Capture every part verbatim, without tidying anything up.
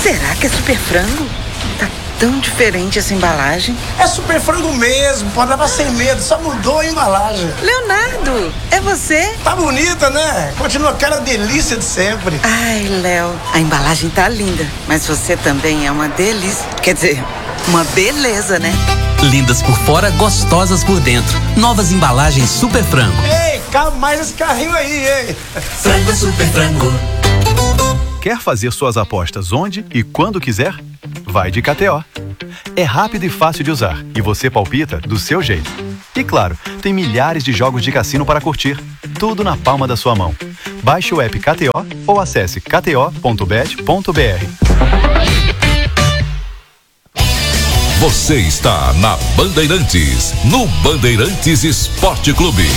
Será que é Super Frango? Tá tão diferente essa embalagem. É Super Frango mesmo, pode levar sem medo, só mudou a embalagem. Leonardo, é você? Tá bonita, né? Continua aquela delícia de sempre. Ai, Léo, a embalagem tá linda, mas você também é uma delícia. Quer dizer, uma beleza, né? Lindas por fora, gostosas por dentro. Novas embalagens Super Frango. Ei, calma mais esse carrinho aí, ei. Frango Super Frango. Quer fazer suas apostas onde e quando quiser? Vai de K T O. É rápido e fácil de usar e você palpita do seu jeito. E claro, tem milhares de jogos de cassino para curtir. Tudo na palma da sua mão. Baixe o app K T O ou acesse k t o ponto bet ponto b r. Você está na Bandeirantes, no Bandeirantes Esporte Clube.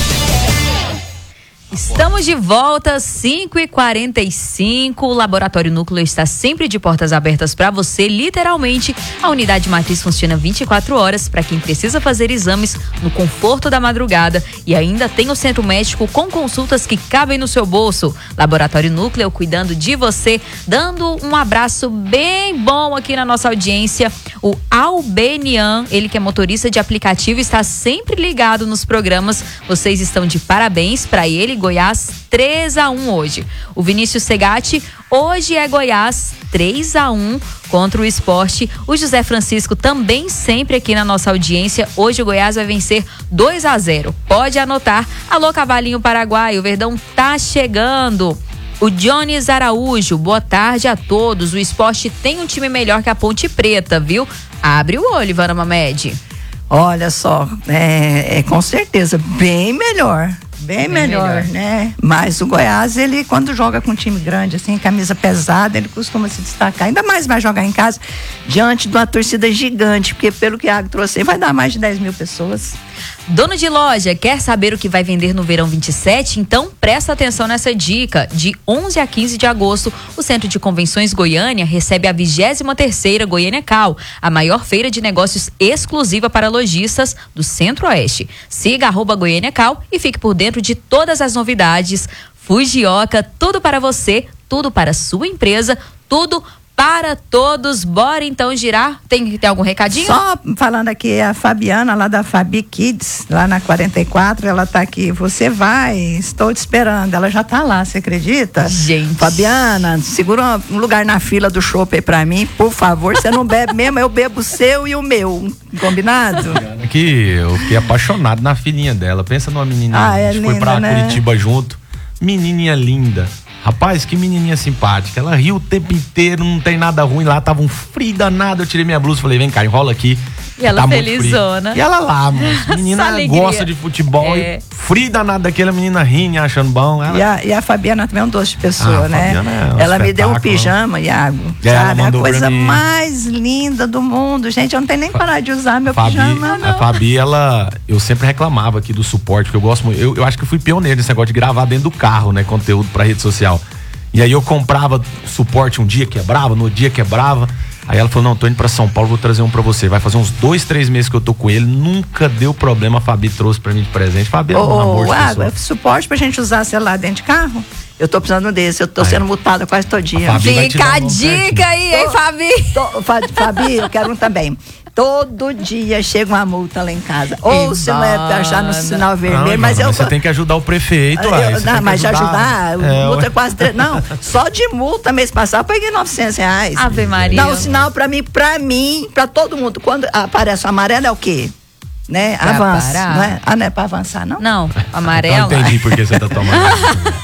Estamos de volta, cinco e quarenta e cinco. O Laboratório Núcleo está sempre de portas abertas para você, literalmente. A unidade matriz funciona vinte e quatro horas para quem precisa fazer exames no conforto da madrugada. E ainda tem o centro médico com consultas que cabem no seu bolso. Laboratório Núcleo cuidando de você, dando um abraço bem bom aqui na nossa audiência. O Albenian, ele que é motorista de aplicativo, está sempre ligado nos programas. Vocês estão de parabéns para ele. Goiás três a um hoje. O Vinícius Segatti, hoje é Goiás três a um contra o Sport. O José Francisco também sempre aqui na nossa audiência. Hoje o Goiás vai vencer dois a zero. Pode anotar. Alô, Cavalinho Paraguai, o Verdão tá chegando. O Jones Araújo, boa tarde a todos. O Sport tem um time melhor que a Ponte Preta, viu? Abre o olho, Ivana Mamed. Olha só, é, é com certeza bem melhor. Bem, bem melhor, melhor, né? Mas o Goiás, ele quando joga com um time grande, assim, camisa pesada, ele costuma se destacar. Ainda mais vai jogar em casa diante de uma torcida gigante, porque pelo que a Água trouxe, vai dar mais de dez mil pessoas. Dono de loja, quer saber o que vai vender no verão vinte e sete? Então presta atenção nessa dica. De onze a quinze de agosto, o Centro de Convenções Goiânia recebe a vigésima terceira Goiânia Cal, a maior feira de negócios exclusiva para lojistas do Centro-Oeste. Siga arroba Goiânia Cal e fique por dentro de todas as novidades. Fujioka, tudo para você, tudo para a sua empresa, tudo para todos. Bora então girar. Tem, tem algum recadinho? Só falando aqui, a Fabiana lá da Fabi Kids, lá na quarenta e quatro, ela tá aqui. Você vai, estou te esperando. Ela já tá lá, você acredita? Gente. Fabiana, segura um lugar na fila do shopping aí pra mim, por favor. Você não bebe mesmo, eu bebo o seu e o meu. Combinado? Que eu fiquei apaixonado na filhinha dela. Pensa numa menininha. Ah, é a gente linda, foi pra né? Curitiba junto. Menininha linda. Rapaz, que menininha simpática. Ela riu o tempo inteiro, não tem nada ruim lá. Tava um frio danado. Eu tirei minha blusa e falei, vem cá, enrola aqui. E ela tá felizona. E ela lá, mano. Menina gosta de futebol. É. E frio danado daquele, a menina rindo, achando bom. Ela... E, a, e a Fabiana também é um doce de pessoa, ah, né? É um ela me deu um pijama, Iago. É, sabe? A coisa mais linda do mundo. Gente, eu não tenho nem coragem de usar meu Fabi, pijama, não. A Fabi, ela... Eu sempre reclamava aqui do suporte, porque eu gosto muito... Eu, eu acho que eu fui pioneiro nesse negócio de gravar dentro do carro, né? Conteúdo pra rede social. E aí eu comprava suporte um dia, quebrava, no dia quebrava. Aí ela falou, não, tô indo pra São Paulo, vou trazer um pra você. Vai fazer uns dois, três meses que eu tô com ele, nunca deu problema, a Fabi trouxe pra mim de presente. Fabi é um oh, amor de pessoa. É suporte pra gente usar celular dentro de carro? Eu tô precisando desse, eu tô ah, sendo é. multada quase todo dia. Fica a dica aí, hein, Fabi? Tô, Fabi, eu quero um também. Todo dia chega uma multa lá em casa. Ou se não é pra achar no sinal vermelho, não, mas não, eu... Você tem que ajudar o prefeito, eu, aí, Não, mas ajudar, ajudar é, multa é quase... Tre... Não, só de multa mês passado eu peguei novecentos reais. Ave Maria. Dá um sinal pra mim, pra mim, pra todo mundo. Quando aparece o amarelo é o quê? Né? Pra avança, parar. não é? Ah, não é pra avançar, não? Não, amarelo. Não entendi por que você tá tomando.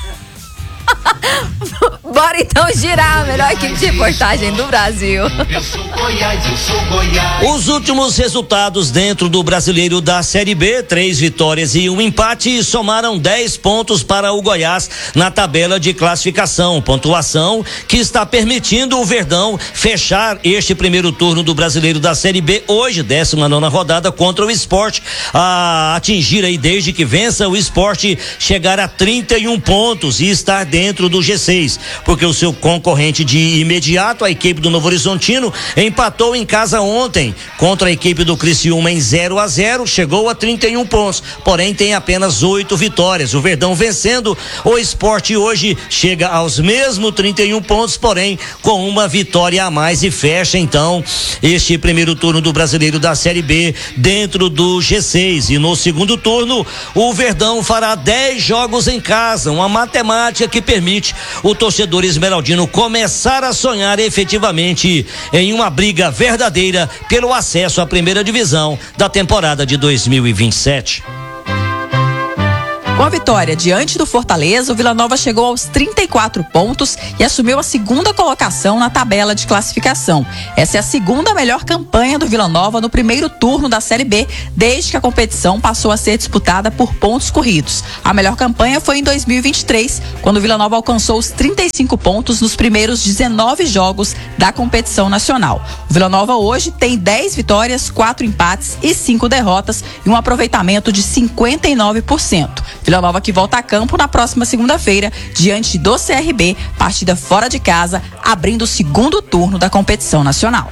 Bora então girar a melhor equipe de reportagem do Brasil. Eu sou Goiás, eu sou Goiás. Os últimos resultados dentro do Brasileiro da Série B, três vitórias e um empate, somaram dez pontos para o Goiás na tabela de classificação, pontuação que está permitindo o Verdão fechar este primeiro turno do Brasileiro da Série B hoje, décima nona rodada contra o Sport, a atingir aí desde que vença o Sport chegar a trinta e um pontos e estar dentro do G seis, porque o seu concorrente de imediato, a equipe do Novo Horizontino empatou em casa ontem contra a equipe do Criciúma em zero a zero, chegou a trinta e um pontos, porém tem apenas oito vitórias. O Verdão vencendo, o Sport hoje chega aos mesmos trinta e um pontos, porém com uma vitória a mais e fecha então este primeiro turno do Brasileiro da Série B dentro do G seis. E no segundo turno, o Verdão fará dez jogos em casa, uma matemática que permite o torcedor esmeraldino começar a sonhar efetivamente em uma briga verdadeira pelo acesso à primeira divisão da temporada de dois mil e vinte e sete. Com a vitória diante do Fortaleza, o Vila Nova chegou aos trinta e quatro pontos e assumiu a segunda colocação na tabela de classificação. Essa é a segunda melhor campanha do Vila Nova no primeiro turno da Série B, desde que a competição passou a ser disputada por pontos corridos. A melhor campanha foi em dois mil e vinte e três, quando o Vila Nova alcançou os trinta e cinco pontos nos primeiros dezenove jogos da competição nacional. O Vila Nova hoje tem dez vitórias, quatro empates e cinco derrotas e um aproveitamento de cinquenta e nove por cento. Vila Nova que volta a campo na próxima segunda-feira, diante do C R B, partida fora de casa, abrindo o segundo turno da competição nacional.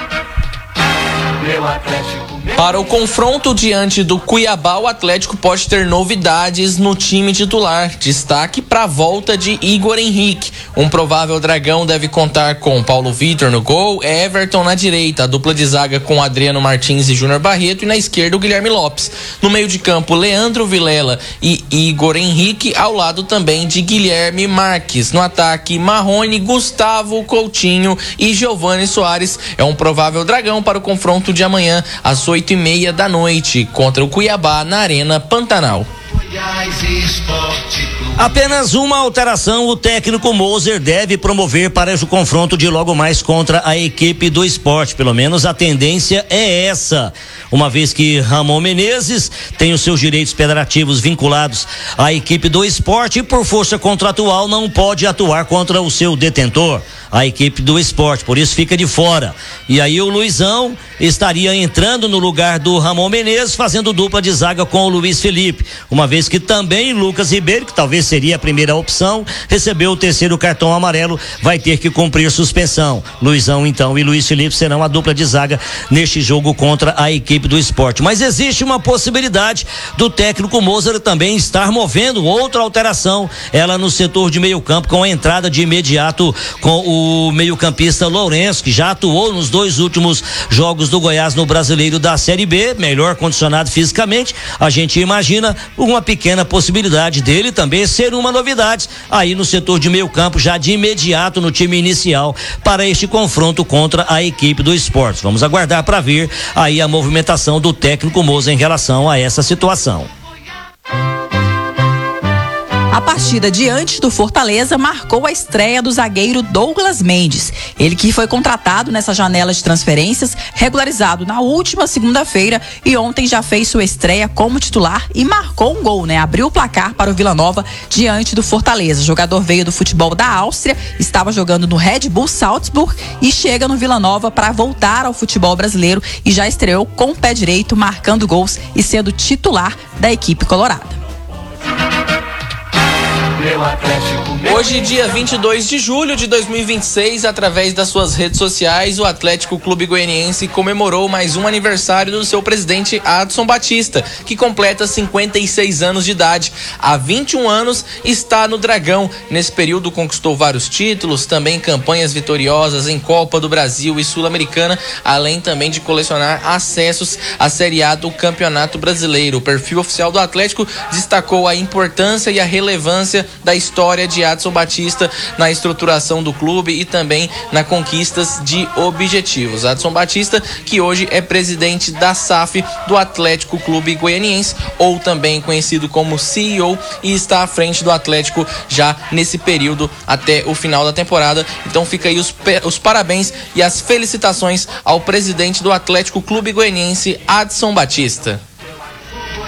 Para o confronto diante do Cuiabá, o Atlético pode ter novidades no time titular. Destaque para a volta de Igor Henrique. Um provável dragão deve contar com Paulo Vitor no gol, Everton na direita, a dupla de zaga com Adriano Martins e Júnior Barreto, e na esquerda o Guilherme Lopes. No meio de campo, Leandro Vilela e Igor Henrique, ao lado também de Guilherme Marques. No ataque, Marrone, Gustavo Coutinho e Giovani Soares. É um provável dragão para o confronto de amanhã, às oito e meia da noite, contra o Cuiabá na Arena Pantanal. Apenas uma alteração o técnico Moser deve promover para o confronto de logo mais contra a equipe do Sport. Pelo menos a tendência é essa, uma vez que Ramon Menezes tem os seus direitos federativos vinculados à equipe do Sport e por força contratual não pode atuar contra o seu detentor, a equipe do Sport, por isso fica de fora. E aí o Luizão estaria entrando no lugar do Ramon Menezes, fazendo dupla de zaga com o Luiz Felipe, uma vez que também Lucas Ribeiro, que talvez seria a primeira opção, recebeu o terceiro cartão amarelo, vai ter que cumprir suspensão. Luizão então e Luiz Felipe serão a dupla de zaga neste jogo contra a equipe do Sport. Mas existe uma possibilidade do técnico Moser também estar movendo outra alteração, ela no setor de meio campo, com a entrada de imediato com o meio-campista Lourenço, que já atuou nos dois últimos jogos do Goiás no Brasileiro da Série B, melhor condicionado fisicamente. A gente imagina uma pequena possibilidade dele também ser uma novidade aí no setor de meio campo, já de imediato no time inicial para este confronto contra a equipe do Sport. Vamos aguardar para ver aí a movimentação do técnico Moser em relação a essa situação. A partida diante do Fortaleza marcou a estreia do zagueiro Douglas Mendes. Ele que foi contratado nessa janela de transferências, regularizado na última segunda-feira e ontem já fez sua estreia como titular e marcou um gol, né? Abriu o placar para o Vila Nova diante do Fortaleza. O jogador veio do futebol da Áustria, estava jogando no Red Bull Salzburg e chega no Vila Nova para voltar ao futebol brasileiro e já estreou com o pé direito, marcando gols e sendo titular da equipe colorada. Hoje, dia vinte e dois de julho de dois mil e vinte e seis, através das suas redes sociais, o Atlético Clube Goianiense comemorou mais um aniversário do seu presidente Adson Batista, que completa cinquenta e seis anos de idade. Há vinte e um anos está no Dragão. Nesse período conquistou vários títulos, também campanhas vitoriosas em Copa do Brasil e Sul-Americana, além também de colecionar acessos à Série A do Campeonato Brasileiro. O perfil oficial do Atlético destacou a importância e a relevância da história de Adson Batista na estruturação do clube e também na conquistas de objetivos. Adson Batista, que hoje é presidente da S A F do Atlético Clube Goianiense, ou também conhecido como C E O, e está à frente do Atlético já nesse período até o final da temporada. Então fica aí os, os parabéns e as felicitações ao presidente do Atlético Clube Goianiense, Adson Batista.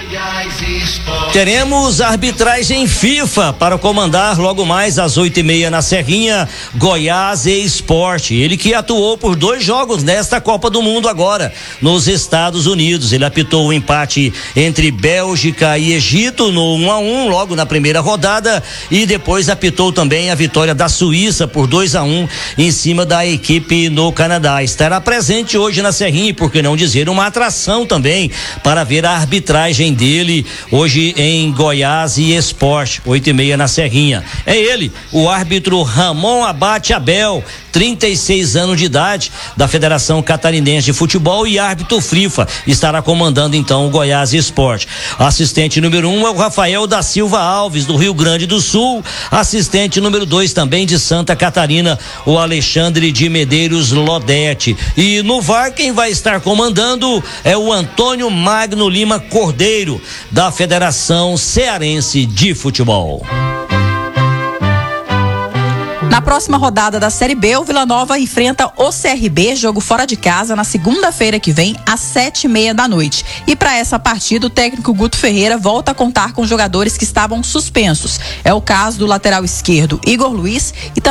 Teremos arbitragem FIFA para comandar logo mais às oito e meia na Serrinha, Goiás e Sport. Ele que atuou por dois jogos nesta Copa do Mundo agora, nos Estados Unidos. Ele apitou o empate entre Bélgica e Egito no um a um, logo na primeira rodada, e depois apitou também a vitória da Suíça por dois a um em cima da equipe no Canadá. Estará presente hoje na Serrinha, por que não dizer uma atração também para ver a arbitragem dele hoje em Goiás e Sport, oito e meia na Serrinha. É ele, o árbitro Ramon Abate Abel, trinta e seis anos de idade, da Federação Catarinense de Futebol e árbitro FIFA, estará comandando então o Goiás e Sport. Assistente número um é o Rafael da Silva Alves, do Rio Grande do Sul. Assistente número dois também de Santa Catarina, o Alexandre de Medeiros Lodete. E no V A R quem vai estar comandando é o Antônio Magno Lima Cordeiro, da Federação Cearense de Futebol. Na próxima rodada da Série B, o Vila Nova enfrenta o C R B, jogo fora de casa, na segunda-feira que vem, às sete e meia da noite. E para essa partida, o técnico Guto Ferreira volta a contar com jogadores que estavam suspensos. É o caso do lateral esquerdo Igor Luiz e também